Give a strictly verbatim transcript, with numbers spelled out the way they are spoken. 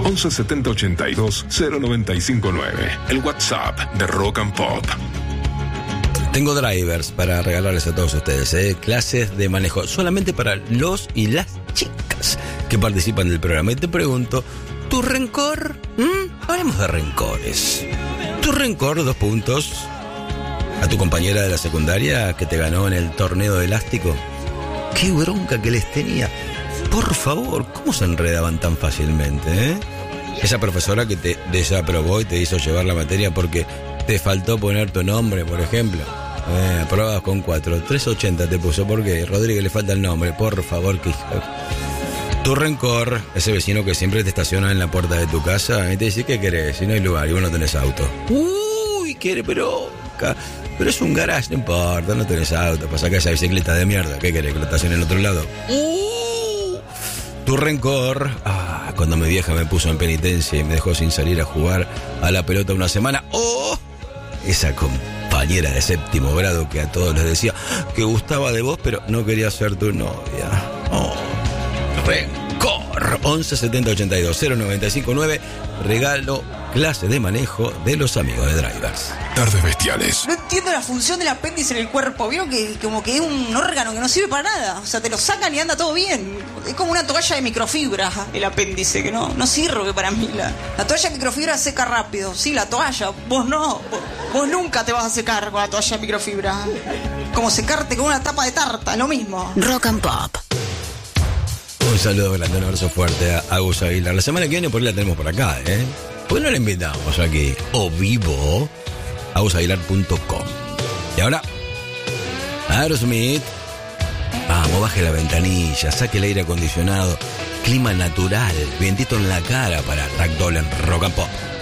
once setenta ochenta y dos cero noventa y cinco nueve. El WhatsApp de Rock and Pop. Tengo drivers para regalarles a todos ustedes, ¿eh? Clases de manejo solamente para los y las chicas que participan del programa. Y te pregunto, ¿tu rencor? ¿Mm? Hablemos de rencores. ¿Tu rencor, dos puntos, a tu compañera de la secundaria que te ganó en el torneo de elástico? ¡Qué bronca que les tenía! Por favor, ¿cómo se enredaban tan fácilmente, eh? Esa profesora que te desaprobó y te hizo llevar la materia porque te faltó poner tu nombre, por ejemplo. Eh, aprobas con cuatro. tres ochenta te puso porque Rodríguez le falta el nombre. Por favor, que... Tu rencor, ese vecino que siempre te estaciona en la puerta de tu casa y te dice, ¿qué querés? Si no hay lugar y vos no tenés auto. Uy, quiere, pero... Pero es un garage, no importa, no tenés auto. Para sacar esa bicicleta de mierda. ¿Qué querés? ¿Que lo estacione en el otro lado? Uh, tu rencor. Ah, cuando mi vieja me puso en penitencia y me dejó sin salir a jugar a la pelota una semana. ¡Oh! Esa compañera de séptimo grado que a todos les decía que gustaba de vos, pero no quería ser tu novia. ¡Oh! Rencor. once setenta ochenta y dos cero noventa y cinco nueve. Regalo clase de manejo de los amigos de Drivers. Tardes bestiales. No entiendo la función del apéndice en el cuerpo. Vieron que como que es un órgano que no sirve para nada. O sea, te lo sacan y anda todo bien. Es como una toalla de microfibra el apéndice, que no, no sirve para mí. La, la toalla de microfibra seca rápido. Sí, la toalla. Vos no. Vos, vos nunca te vas a secar con la toalla de microfibra. Como secarte con una tapa de tarta, lo mismo. Rock and Pop. Un saludo grande, un abrazo fuerte a Agus Aguilar. La semana que viene por ahí la tenemos por acá, ¿eh? ¿Por qué no la invitamos aquí? O vivo, agus aguilar punto com. Y ahora, Aerosmith. Vamos, baje la ventanilla, saque el aire acondicionado. Clima natural, vientito en la cara para Ragdoll en Rock and Pop.